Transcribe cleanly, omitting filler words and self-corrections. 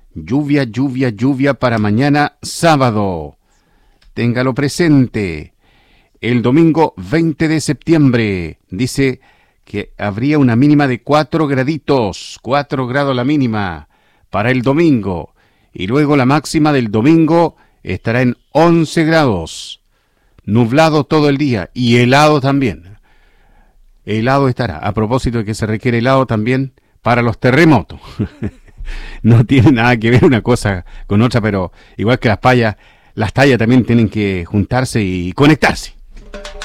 Lluvia, lluvia, lluvia para mañana sábado. Téngalo presente. El domingo 20 de septiembre dice que habría una mínima de 4 graditos. 4 grados la mínima para el domingo. Y luego la máxima del domingo estará en 11 grados. Nublado todo el día y helado también. Helado estará. A propósito de que se requiere helado también para los terremotos. No tiene nada que ver una cosa con otra, pero igual que las tallas también tienen que juntarse y conectarse.